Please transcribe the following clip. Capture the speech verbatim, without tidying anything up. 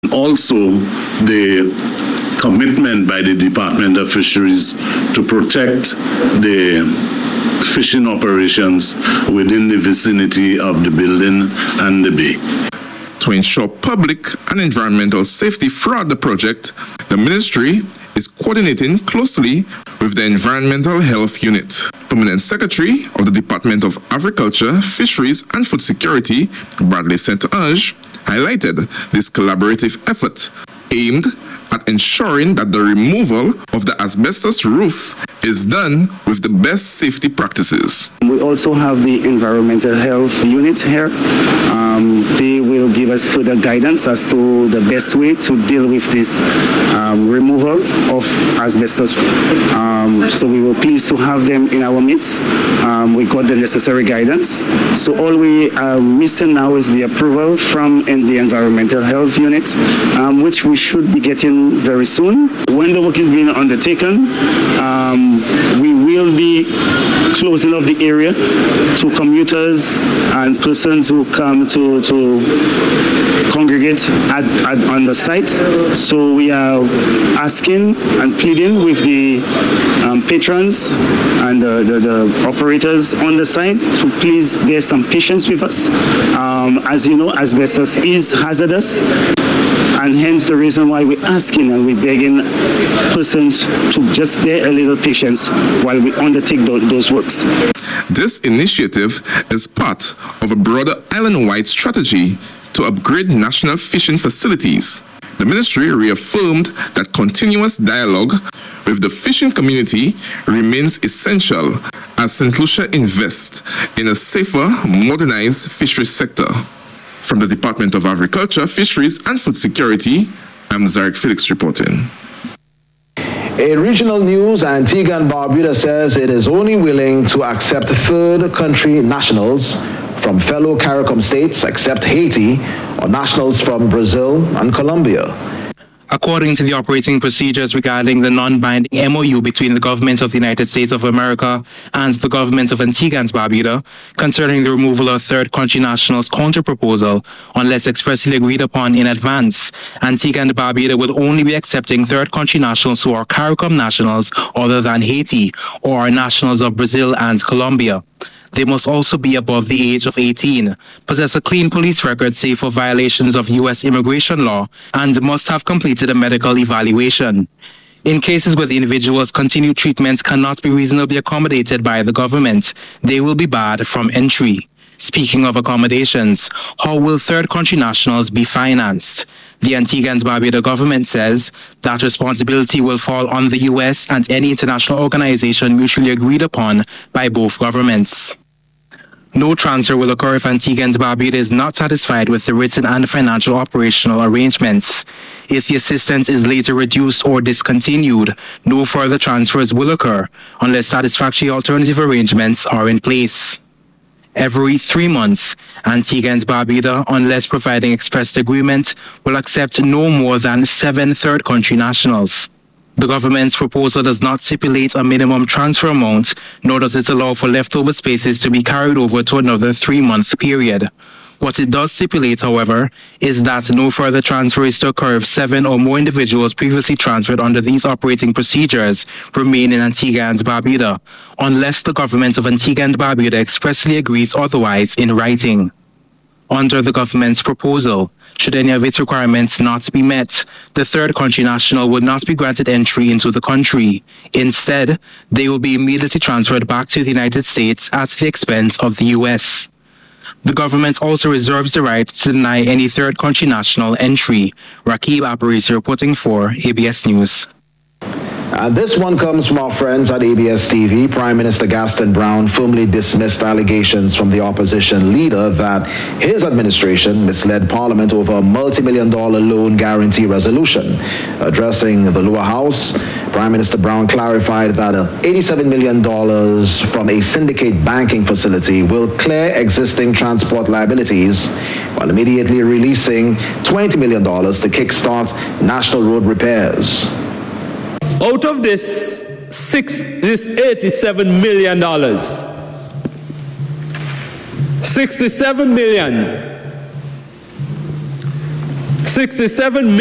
Also, the commitment by the Department of Fisheries to protect the fishing operations within the vicinity of the building and the bay. To ensure public and environmental safety throughout the project, the ministry is coordinating closely with the Environmental Health Unit. Permanent Secretary of the Department of Agriculture, Fisheries and Food Security, Bradley Saint Ange, highlighted this collaborative effort aimed at ensuring that the removal of the asbestos roof is done with the best safety practices. We also have the Environmental Health Unit here. Um, they will give us further guidance as to the best way to deal with this um, removal of asbestos. Um, so we were pleased to have them in our midst. Um, we got the necessary guidance. So all we are missing now is the approval from in the Environmental Health Unit, um, which we should be getting very soon. When the work is being undertaken, um, we will be closing off the area to commuters and persons who come to, to congregate at, at, on the site. So we are asking and pleading with the um, patrons and the, the, the operators on the site to please bear some patience with us. Um, as you know, asbestos is hazardous. And hence the reason why we're asking and we're begging persons to just bear a little patience while we undertake th- those works. This initiative is part of a broader island-wide strategy to upgrade national fishing facilities. The ministry reaffirmed that continuous dialogue with the fishing community remains essential as Saint Lucia invests in a safer, modernized fisheries sector. From the Department of Agriculture, Fisheries and Food Security, I'm Zarek Felix reporting. In regional news, Antigua and Barbuda says it is only willing to accept third country nationals from fellow CARICOM states, except Haiti, or nationals from Brazil and Colombia. According to the operating procedures regarding the non-binding M O U between the government of the United States of America and the government of Antigua and Barbuda concerning the removal of third country nationals' counter-proposal, unless expressly agreed upon in advance, Antigua and Barbuda will only be accepting third country nationals who are CARICOM nationals other than Haiti or are nationals of Brazil and Colombia. They must also be above the age of eighteen, possess a clean police record save for violations of U S immigration law, and must have completed a medical evaluation. In cases where the individual's continued treatment cannot be reasonably accommodated by the government, they will be barred from entry. Speaking of accommodations, how will third country nationals be financed? The Antigua and Barbuda government says that responsibility will fall on the U S and any international organization mutually agreed upon by both governments. No transfer will occur if Antigua and Barbuda is not satisfied with the written and financial operational arrangements. If the assistance is later reduced or discontinued, no further transfers will occur unless satisfactory alternative arrangements are in place. Every three months, Antigua and Barbuda, unless providing expressed agreement, will accept no more than seven third country nationals. The government's proposal does not stipulate a minimum transfer amount, nor does it allow for leftover spaces to be carried over to another three-month period. What it does stipulate, however, is that no further transfer is to occur if seven or more individuals previously transferred under these operating procedures remain in Antigua and Barbuda, unless the government of Antigua and Barbuda expressly agrees otherwise in writing. Under the government's proposal, should any of its requirements not be met, the third country national would not be granted entry into the country. Instead, they will be immediately transferred back to the United States at the expense of the U S. The government also reserves the right to deny any third country national entry. Rakib Abarisi reporting for A B S News. And this one comes from our friends at A B S T V. Prime Minister Gaston Brown firmly dismissed allegations from the opposition leader that his administration misled Parliament over a multi-million dollar loan guarantee resolution. Addressing the lower house, Prime Minister Brown clarified that eighty-seven million dollars from a syndicate banking facility will clear existing transport liabilities, while immediately releasing twenty million dollars to kickstart national road repairs. Out of this, six, this eighty-seven million dollars, sixty-seven million sixty-seven